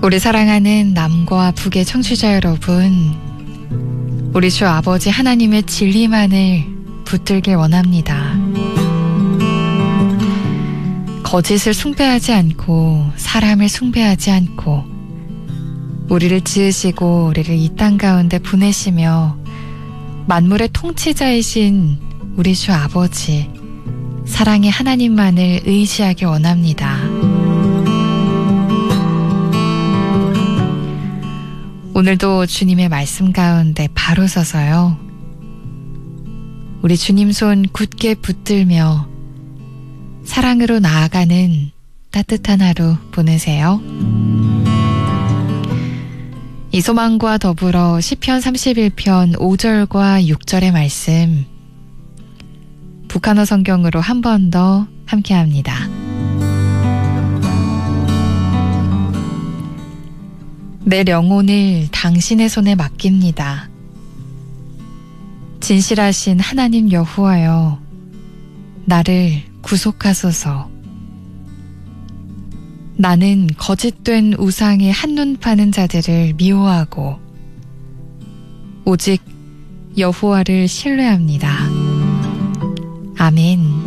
우리 사랑하는 남과 북의 청취자 여러분, 우리 주 아버지 하나님의 진리만을 붙들길 원합니다. 거짓을 숭배하지 않고 사람을 숭배하지 않고 우리를 지으시고 우리를 이 땅 가운데 보내시며 만물의 통치자이신 우리 주 아버지 사랑의 하나님만을 의지하길 원합니다. 오늘도 주님의 말씀 가운데 바로 서서요, 우리 주님 손 굳게 붙들며 사랑으로 나아가는 따뜻한 하루 보내세요. 이 소망과 더불어 시편 31편 5절과 6절의 말씀, 북한어 성경으로 한 번 더 함께합니다. 내 영혼을 당신의 손에 맡깁니다. 진실하신 하나님 여호와여, 나를 구속하소서. 나는 거짓된 우상에 한눈 파는 자들을 미워하고 오직 여호와를 신뢰합니다. 아멘.